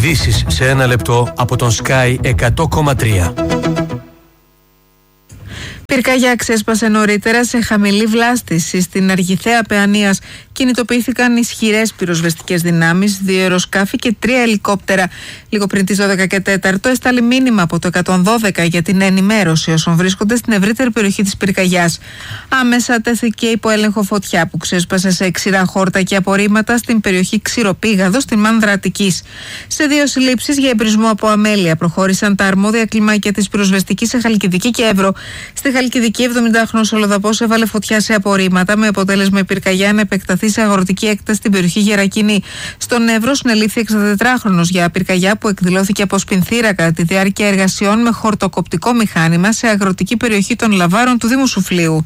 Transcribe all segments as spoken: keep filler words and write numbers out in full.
Ειδήσεις σε ένα λεπτό από τον Sky εκατό κόμμα τρία. Πυρκαγιά ξέσπασε νωρίτερα σε χαμηλή βλάστηση στην Αργιθέα Παιανίας. Κινητοποιήθηκαν ισχυρές πυροσβεστικές δυνάμεις, δύο αεροσκάφη και τρία ελικόπτερα. Λίγο πριν τις δώδεκα και τέσσερα έσταλε μήνυμα από το εκατόν δώδεκα για την ενημέρωση όσων βρίσκονται στην ευρύτερη περιοχή της πυρκαγιάς. Άμεσα τέθηκε υπό έλεγχο φωτιά που ξέσπασε σε ξηρά χόρτα και απορρίμματα στην περιοχή Ξηροπήγαδο στην Μάνδρα Αττικής. Σε δύο συλλήψεις για εμπρισμό από αμέλεια προχώρησαν τα αρμόδια κλιμάκια της πυροσβεστικής σε Χαλκιδική και Εύρο. Στη Χαλκιδική, εβδομηντάχρονος Ολοδαπός έβαλε φωτιά σε απορρίμματα με αποτέλεσμα η πυρκαγιά να επεκταθεί σε αγροτική έκταση στην περιοχή Γερακίνη. Στον Εύρο συνελήφθη εξακόσιατετράχρονος για πυρκαγιά που εκδηλώθηκε από σπινθήρα κατά τη διάρκεια εργασιών με χορτοκοπτικό μηχάνημα σε αγροτική περιοχή των Λαβάρων του Δήμου Σουφλίου.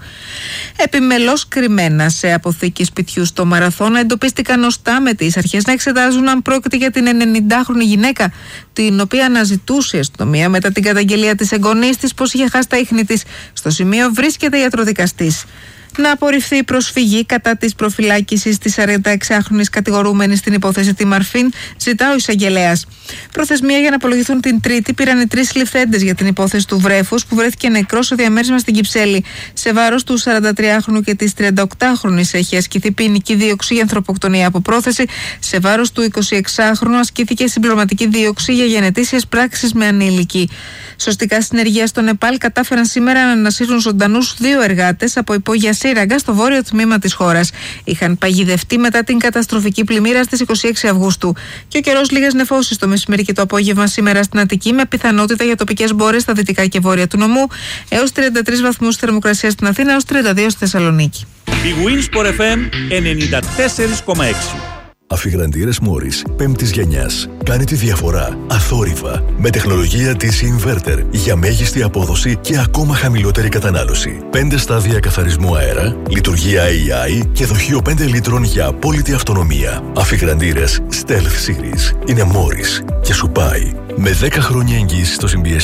Επιμελώς κρυμμένα σε αποθήκη σπιτιού στο Μαραθώνα εντοπίστηκαν οστά με τις αρχές να εξετάζουν αν πρόκειται για την ενενηντάχρονη γυναίκα, την οποία αναζητούσε η αστυνομία μετά την καταγγελία της εγγονής της πως είχε χάσει τα ίχνη της. Στο σημείο βρίσκεται ιατροδικαστής. Να απορριφθεί η προσφυγή κατά της προφυλάκησης της σαρανταεξάχρονης κατηγορούμενης στην υπόθεση τη Μαρφίν, ζητά ο εισαγγελέας. Προθεσμία για να απολογηθούν την Τρίτη πήραν οι τρεις συλληφθέντες για την υπόθεση του βρέφους που βρέθηκε νεκρός στο διαμέρισμα στην Κυψέλη. Σε βάρος του σαραντατριάχρονου και της τριανταοκτάχρονης έχει ασκηθεί ποινική δίωξη για ανθρωποκτονία από πρόθεση. Σε βάρος του εικοσιεξάχρονου ασκήθηκε συμπληρωματική δίωξη για γενετήσιες πράξεις με ανήλικη. Σωστικά συνεργεία στο Νεπάλ κατάφεραν σήμερα να ανασύρουν ζωντανούς δύο εργάτες από υπόγεια σύραγγα στο βόρειο τμήμα της χώρας. Είχαν παγιδευτεί μετά την καταστροφική πλημμύρα στις είκοσι έξι Αυγούστου. Και ο καιρός λίγες νεφώσεις το μεσημέρι και το απόγευμα σήμερα στην Αττική, με πιθανότητα για τοπικές μπόρες στα δυτικά και βόρεια του νομού, έως τριάντα τρεις βαθμούς θερμοκρασία στην Αθήνα, έως τριάντα δύο στη Θεσσαλονίκη. Η Winsport εφ εμ ενενήντα τέσσερα κόμμα έξι. Αφιγραντήρες Μόρις πέμπτης γενιάς. Κάνει τη διαφορά αθόρυβα με τεχνολογία ντι σι Inverter για μέγιστη απόδοση και ακόμα χαμηλότερη κατανάλωση. πέντε στάδια καθαρισμού αέρα, λειτουργία έι άι και δοχείο πέντε λίτρων για απόλυτη αυτονομία. Αφιγραντήρες Stealth Series είναι Μόρις και σου πάει με δέκα χρόνια εγγύηση στο συμπιεσμό.